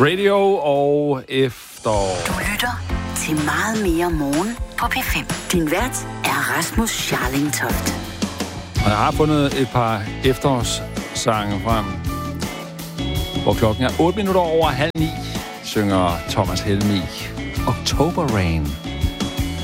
Radio og efterår. Du lytter til Meget mere morgen på P5. Din vært er Rasmus Scharlingtoft. Og jeg har fundet et par efterårssange frem, hvor klokken er 8 minutter over 8:30, synger Thomas Helmig October Rain.